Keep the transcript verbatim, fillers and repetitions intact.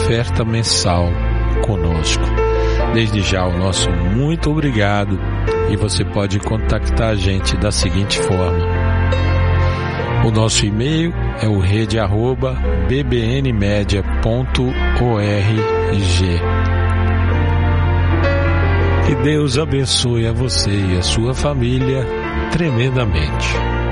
oferta mensal conosco. Desde já o nosso muito obrigado, e você pode contactar a gente da seguinte forma: o nosso e-mail é o rede arroba b b n media ponto org. Que Deus abençoe a você e a sua família tremendamente.